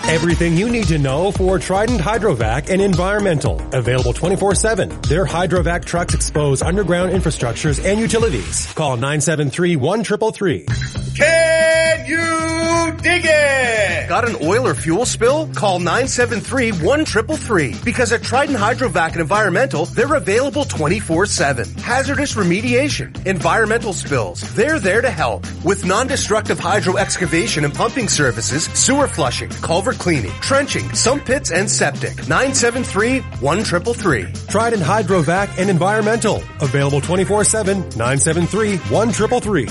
Everything you need to know for Trident Hydrovac and Environmental. Available 24/7. Their Hydrovac trucks expose underground infrastructures and utilities. Call 973-1333. Can you dig it? Got an oil or fuel spill? Call 973-1333. Because at Trident Hydrovac and Environmental, they're available 24/7. Hazardous remediation, environmental spills, they're there to help. With non-destructive hydro excavation and pumping services, sewer flushing, culvert cleaning, trenching, sump pits, and septic. 973-1333. Trident Hydrovac and Environmental. Available 24/7. 973-1333.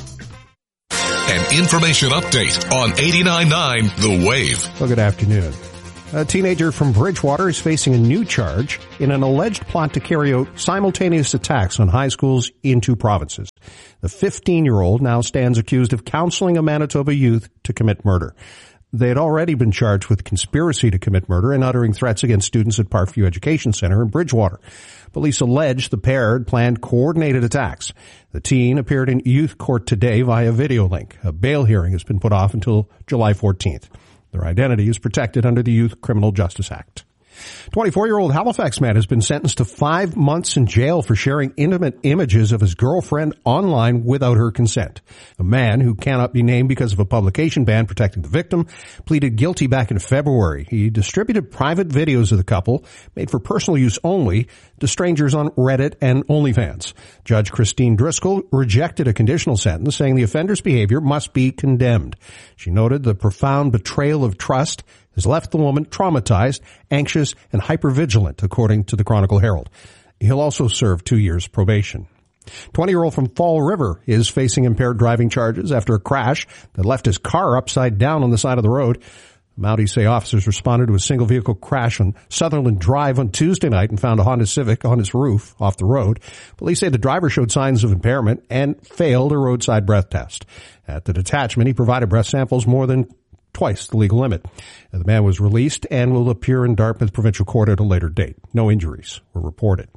An information update on 89.9 The Wave. Well, good afternoon. A teenager from Bridgewater is facing a new charge in an alleged plot to carry out simultaneous attacks on high schools in two provinces. The 15-year-old now stands accused of counseling a Manitoba youth to commit murder. They had already been charged with conspiracy to commit murder and uttering threats against students at Parkview Education Center in Bridgewater. Police allege the pair had planned coordinated attacks. The teen appeared in youth court today via video link. A bail hearing has been put off until July 14th. Their identity is protected under the Youth Criminal Justice Act. 24-year-old Halifax man has been sentenced to 5 months in jail for sharing intimate images of his girlfriend online without her consent. A man who cannot be named because of a publication ban protecting the victim pleaded guilty back in February. He distributed private videos of the couple, made for personal use only, to strangers on Reddit and OnlyFans. Judge Christine Driscoll rejected a conditional sentence, saying the offender's behavior must be condemned. She noted the profound betrayal of trust has left the woman traumatized, anxious, and hypervigilant, according to the Chronicle Herald. He'll also serve 2 years probation. 20-year-old from Fall River is facing impaired driving charges after a crash that left his car upside down on the side of the road. Mounties say officers responded to a single-vehicle crash on Sutherland Drive on Tuesday night and found a Honda Civic on its roof off the road. Police say the driver showed signs of impairment and failed a roadside breath test. At the detachment, he provided breath samples more than twice the legal limit. The man was released and will appear in Dartmouth Provincial Court at a later date. No injuries were reported.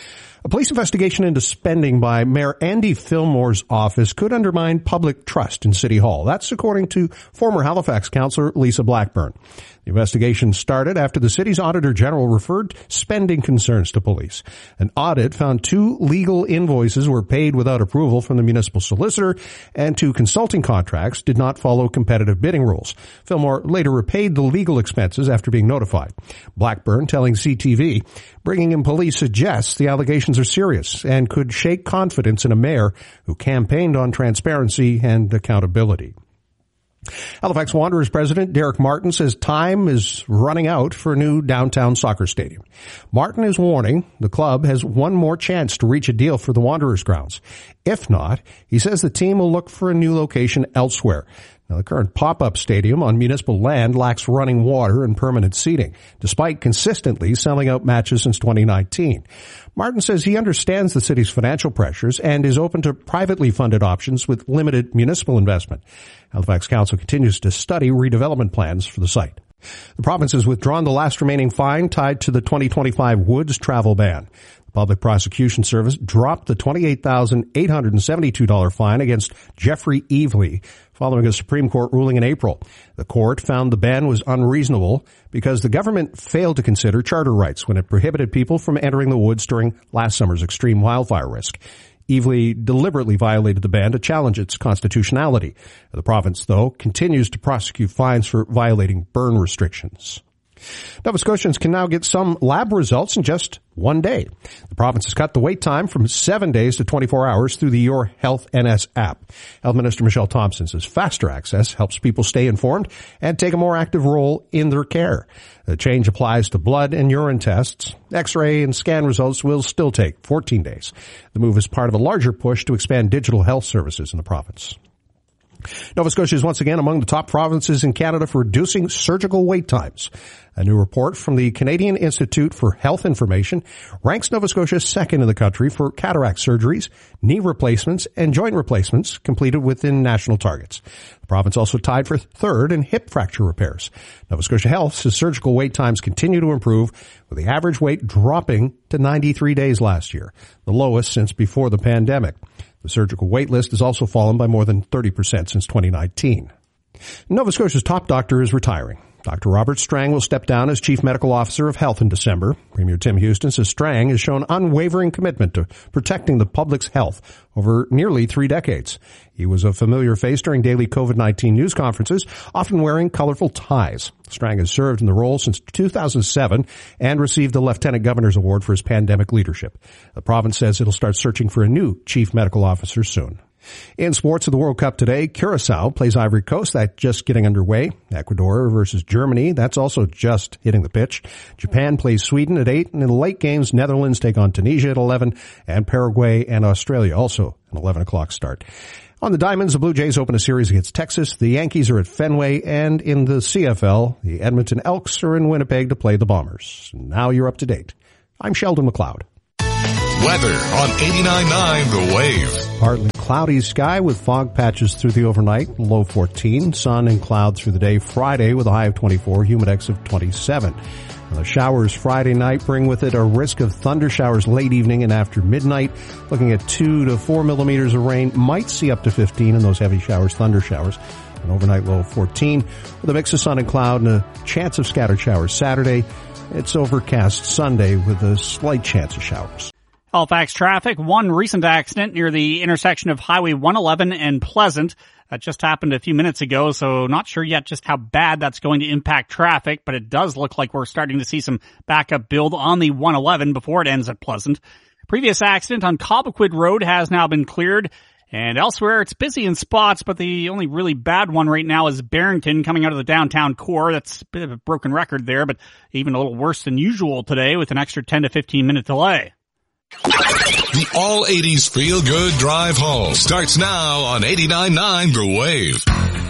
A police investigation into spending by Mayor Andy Fillmore's office could undermine public trust in City Hall. That's according to former Halifax councillor Lisa Blackburn. The investigation started after the city's Auditor General referred spending concerns to police. An audit found 2 legal invoices were paid without approval from the municipal solicitor, and 2 consulting contracts did not follow competitive bidding rules. Fillmore later repaid the legal expenses after being notified. Blackburn telling CTV, bringing in police suggests the allegations are serious and could shake confidence in a mayor who campaigned on transparency and accountability. Halifax Wanderers president Derek Martin says time is running out for a new downtown soccer stadium. Martin is warning the club has one more chance to reach a deal for the Wanderers grounds. If not, he says the team will look for a new location elsewhere. Now, the current pop-up stadium on municipal land lacks running water and permanent seating, despite consistently selling out matches since 2019. Martin says he understands the city's financial pressures and is open to privately funded options with limited municipal investment. Halifax Council continues to study redevelopment plans for the site. The province has withdrawn the last remaining fine tied to the 2025 Woods travel ban. The Public Prosecution Service dropped the $28,872 fine against Jeffrey Evely following a Supreme Court ruling in April. The court found the ban was unreasonable because the government failed to consider charter rights when it prohibited people from entering the woods during last summer's extreme wildfire risk. Evely deliberately violated the ban to challenge its constitutionality. The province, though, continues to prosecute fines for violating burn restrictions. Nova Scotians can now get some lab results in just 1 day. The province has cut the wait time from 7 days to 24 hours through the Your Health NS app. Health Minister Michelle Thompson says faster access helps people stay informed and take a more active role in their care. The change applies to blood and urine tests. X-ray and scan results will still take 14 days. The move is part of a larger push to expand digital health services in the province. Nova Scotia is once again among the top provinces in Canada for reducing surgical wait times. A new report from the Canadian Institute for Health Information ranks Nova Scotia second in the country for cataract surgeries, knee replacements, and joint replacements completed within national targets. The province also tied for third in hip fracture repairs. Nova Scotia Health says surgical wait times continue to improve, with the average wait dropping to 93 days last year, the lowest since before the pandemic. The surgical wait list has also fallen by more than 30% since 2019. Nova Scotia's top doctor is retiring. Dr. Robert Strang will step down as Chief Medical Officer of Health in December. Premier Tim Houston says Strang has shown unwavering commitment to protecting the public's health over nearly 3 decades. He was a familiar face during daily COVID-19 news conferences, often wearing colorful ties. Strang has served in the role since 2007 and received the Lieutenant Governor's Award for his pandemic leadership. The province says it'll start searching for a new Chief Medical Officer soon. In sports of the World Cup today, Curacao plays Ivory Coast. That's just getting underway. Ecuador versus Germany. That's also just hitting the pitch. Japan plays Sweden at 8. And in the late games, Netherlands take on Tunisia at 11. And Paraguay and Australia also an 11 o'clock start. On the Diamonds, the Blue Jays open a series against Texas. The Yankees are at Fenway. And in the CFL, the Edmonton Elks are in Winnipeg to play the Bombers. Now you're up to date. I'm Sheldon McLeod. Weather on 89.9 The Wave. Partly cloudy sky with fog patches through the overnight, low 14. Sun and cloud through the day Friday with a high of 24, humidex of 27. The showers Friday night bring with it a risk of thunder showers late evening and after midnight. Looking at 2 to 4 millimeters of rain. Might see up to 15 in those heavy showers, thunder showers. An overnight low of 14 with a mix of sun and cloud and a chance of scattered showers Saturday. It's overcast Sunday with a slight chance of showers. Halifax traffic, one recent accident near the intersection of Highway 111 and Pleasant. That just happened a few minutes ago, so not sure yet just how bad that's going to impact traffic, but it does look like we're starting to see some backup build on the 111 before it ends at Pleasant. Previous accident on Cobequid Road has now been cleared, and elsewhere it's busy in spots, but the only really bad one right now is Barrington coming out of the downtown core. That's a bit of a broken record there, but even a little worse than usual today with an extra 10 to 15 minute delay. The All 80s Feel Good Drive Home starts now on 89.9 The Wave.